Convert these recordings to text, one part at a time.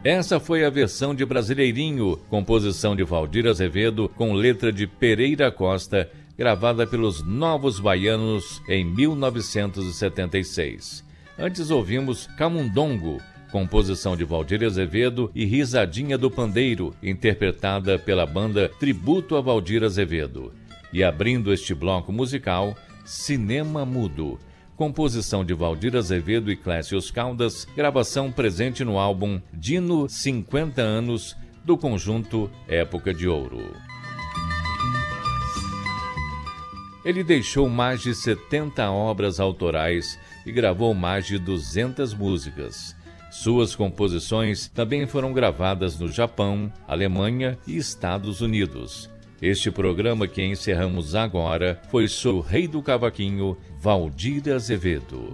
Essa foi a versão de Brasileirinho, composição de Valdir Azevedo com letra de Pereira Costa, gravada pelos Novos Baianos em 1976. Antes ouvimos Camundongo, composição de Valdir Azevedo, e Risadinha do Pandeiro, interpretada pela banda Tributo a Valdir Azevedo. E abrindo este bloco musical, Cinema Mudo, composição de Valdir Azevedo e Clécius Caldas, gravação presente no álbum Dino 50 anos, do conjunto Época de Ouro. Ele deixou mais de 70 obras autorais e gravou mais de 200 músicas. Suas composições também foram gravadas no Japão, Alemanha e Estados Unidos. Este programa que encerramos agora foi sobre o rei do cavaquinho, Valdir Azevedo.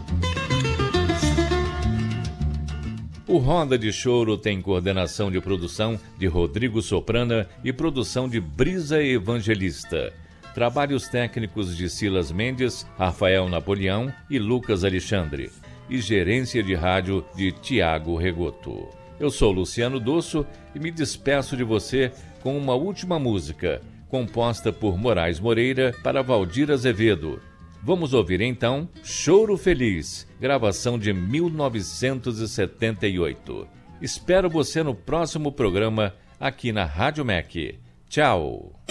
O Roda de Choro tem coordenação de produção de Rodrigo Soprana e produção de Brisa Evangelista. Trabalhos técnicos de Silas Mendes, Rafael Napoleão e Lucas Alexandre. E gerência de rádio de Tiago Regoto. Eu sou Luciano Dosso e me despeço de você com uma última música, composta por Moraes Moreira para Valdir Azevedo. Vamos ouvir então Choro Feliz, gravação de 1978. Espero você no próximo programa aqui na Rádio MEC. Tchau!